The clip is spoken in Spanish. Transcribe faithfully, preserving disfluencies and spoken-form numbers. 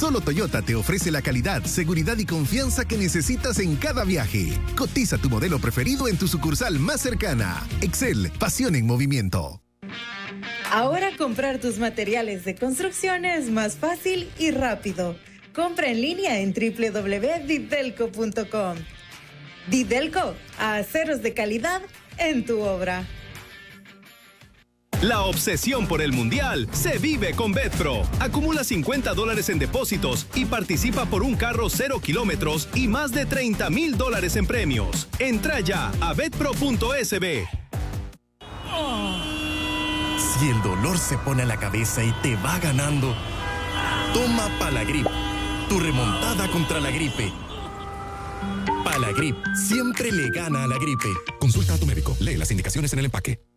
Solo Toyota te ofrece la calidad, seguridad y confianza que necesitas en cada viaje. Cotiza tu modelo preferido en tu sucursal más cercana. Excel, pasión en movimiento. Ahora comprar tus materiales de construcción es más fácil y rápido. Compra en línea en doble u doble u doble u punto didelco punto com. Didelco, aceros de calidad en tu obra. La obsesión por el Mundial se vive con Betpro. Acumula cincuenta dólares en depósitos y participa por un carro cero kilómetros y más de treinta mil dólares en premios. Entra ya a betpro punto es be. Si el dolor se pone a la cabeza y te va ganando, toma Palagrip, tu remontada contra la gripe. Palagrip siempre le gana a la gripe. Consulta a tu médico. Lee las indicaciones en el empaque.